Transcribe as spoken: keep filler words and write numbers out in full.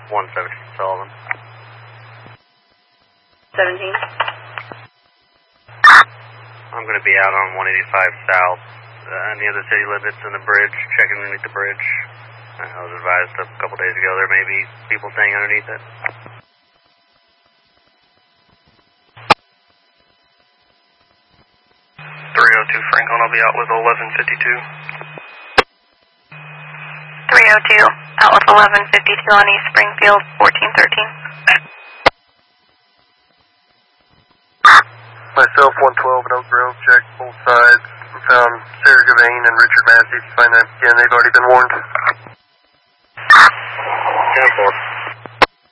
one seventeen Sullivan. seventeen. I'm going to be out on one eighty-five South, uh, near the city limits and the bridge, checking underneath the bridge. I was advised a couple days ago there may be people staying underneath it. three oh two Franklin, I'll be out with eleven fifty-two. three oh two, out with eleven fifty-two on East Springfield, fourteen thirteen. Myself, one twelve and Oak Grove, checked both sides. We found Sarah Gavain and Richard Massey. If you find them again, they've already been warned. ten four.